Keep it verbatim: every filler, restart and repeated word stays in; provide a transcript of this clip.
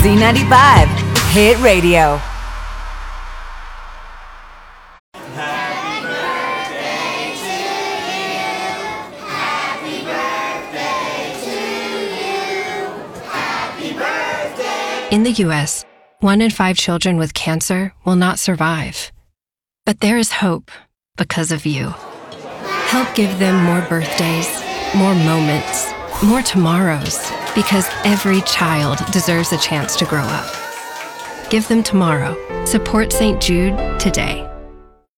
Z ninety-five, Hit Radio. In the U S, one in five children with cancer will not survive. But there is hope because of you. Help give them more birthdays, more moments, more tomorrows, because every child deserves a chance to grow up. Give them tomorrow. Support Saint Jude today.